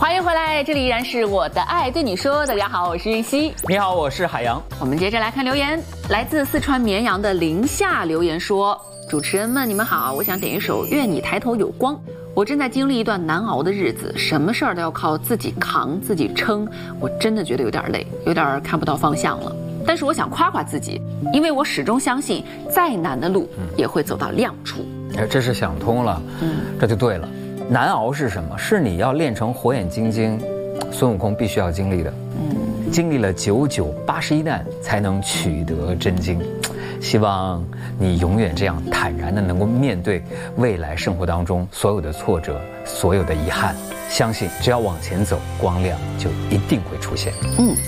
欢迎回来，这里依然是我的爱对你说。大家好，我是云溪。 你好，我是海洋。 我们接着来看留言，来自四川绵阳的林夏留言说：主持人们，你们好，我想点一首《愿你抬头有光》。我正在经历一段难熬的日子，什么事儿都要靠自己扛、自己撑，我真的觉得有点累，有点看不到方向了。但是我想夸夸自己，因为我始终相信，再难的路也会走到亮处。 这是想通了，这就对了。难熬是什么？是你要练成火眼金睛，孙悟空必须要经历的。经历了9981难，才能取得真经。希望你永远这样坦然的能够面对未来生活当中所有的挫折，所有的遗憾。相信只要往前走，光亮就一定会出现。